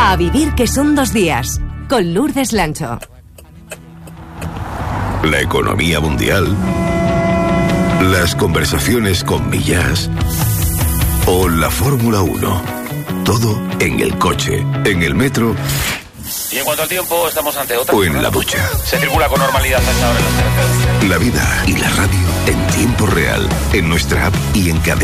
A vivir que son 2 días, con Lourdes Lancho. La economía mundial, las conversaciones con Millás o la Fórmula 1. Todo en el coche, en el metro. Y en cuanto al tiempo, estamos ante otra. O en la ducha. Se circula con normalidad hasta ahora en las carreteras. La vida y la radio en tiempo real, en nuestra app y en cadena.